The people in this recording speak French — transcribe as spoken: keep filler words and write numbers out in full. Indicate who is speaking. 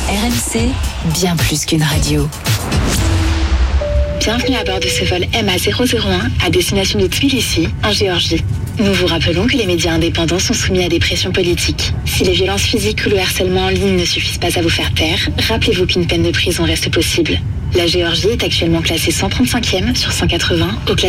Speaker 1: R M C, bien plus qu'une radio.
Speaker 2: Bienvenue à bord de ce vol M A zéro zéro un à destination de Tbilissi, en Géorgie. Nous vous rappelons que les médias indépendants sont soumis à des pressions politiques. Si les violences physiques ou le harcèlement en ligne ne suffisent pas à vous faire taire, rappelez-vous qu'une peine de prison reste possible. La Géorgie est actuellement classée cent trente-cinquième sur cent quatre-vingts au classement